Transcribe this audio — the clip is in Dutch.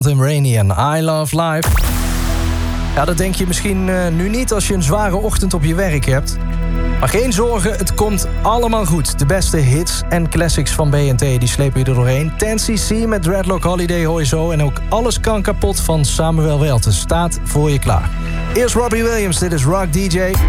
Tim Rainey en I Love Life. Ja, dat denk je misschien nu niet als je een zware ochtend op je werk hebt. Maar geen zorgen, het komt allemaal goed. De beste hits en classics van BNT, die slepen je er doorheen. 10cc met Dreadlock Holiday hoor je zo. En ook Alles kan kapot van Samuel Welte staat voor je klaar. Eerst Robbie Williams, dit is Rock DJ.